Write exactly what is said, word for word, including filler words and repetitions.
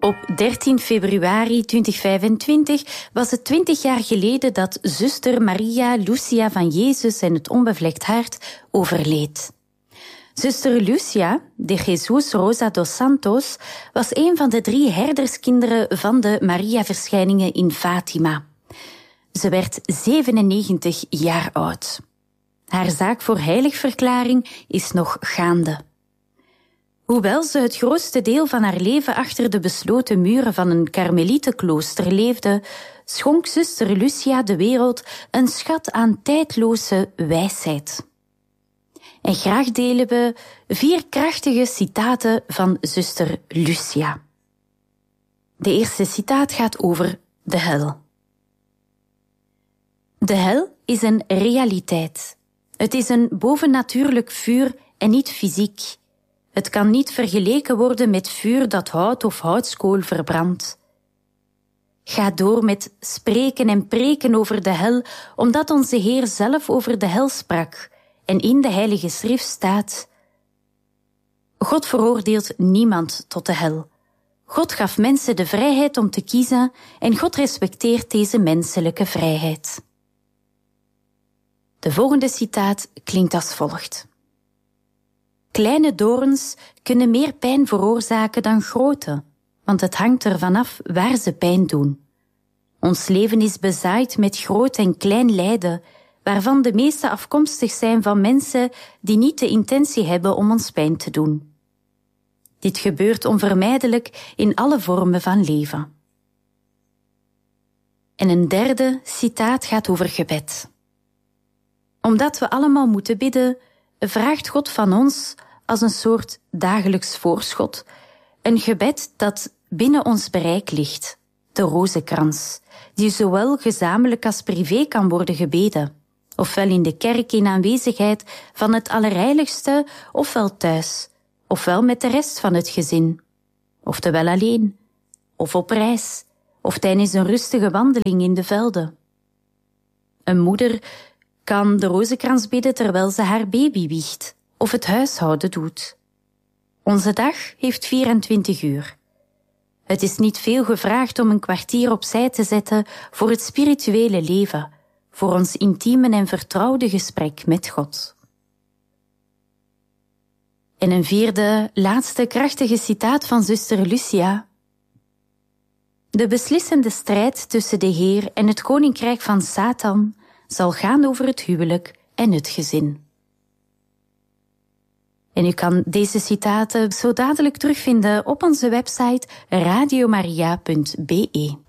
Op dertien februari tweeduizend vijfentwintig was het twintig jaar geleden dat zuster Maria Lucia van Jezus en het onbevlekt hart overleed. Zuster Lucia de Jesus Rosa dos Santos was een van de drie herderskinderen van de Maria-verschijningen in Fatima. Ze werd zevenennegentig jaar oud. Haar zaak voor heiligverklaring is nog gaande. Hoewel ze het grootste deel van haar leven achter de besloten muren van een karmelietenklooster leefde, schonk zuster Lucia de wereld een schat aan tijdloze wijsheid. En graag delen we vier krachtige citaten van zuster Lucia. De eerste citaat gaat over de hel. De hel is een realiteit. Het is een bovennatuurlijk vuur en niet fysiek. Het kan niet vergeleken worden met vuur dat hout of houtskool verbrandt. Ga door met spreken en preken over de hel, omdat onze Heer zelf over de hel sprak en in de Heilige Schrift staat: God veroordeelt niemand tot de hel. God gaf mensen de vrijheid om te kiezen en God respecteert deze menselijke vrijheid. De volgende citaat klinkt als volgt. Kleine dorens kunnen meer pijn veroorzaken dan grote, want het hangt ervan af waar ze pijn doen. Ons leven is bezaaid met groot en klein lijden, waarvan de meeste afkomstig zijn van mensen die niet de intentie hebben om ons pijn te doen. Dit gebeurt onvermijdelijk in alle vormen van leven. En een derde citaat gaat over gebed. Omdat we allemaal moeten bidden, vraagt God van ons als een soort dagelijks voorschot een gebed dat binnen ons bereik ligt, de rozenkrans, die zowel gezamenlijk als privé kan worden gebeden, ofwel in de kerk in aanwezigheid van het Allerheiligste, ofwel thuis, ofwel met de rest van het gezin, oftewel alleen, of op reis, of tijdens een rustige wandeling in de velden. Een moeder kan de rozenkrans bidden terwijl ze haar baby wiegt of het huishouden doet. Onze dag heeft vierentwintig uur. Het is niet veel gevraagd om een kwartier opzij te zetten voor het spirituele leven, voor ons intieme en vertrouwde gesprek met God. En een vierde, laatste krachtige citaat van zuster Lucia. De beslissende strijd tussen de Heer en het koninkrijk van Satan zal gaan over het huwelijk en het gezin. En u kan deze citaten zo dadelijk terugvinden op onze website radiomaria punt be.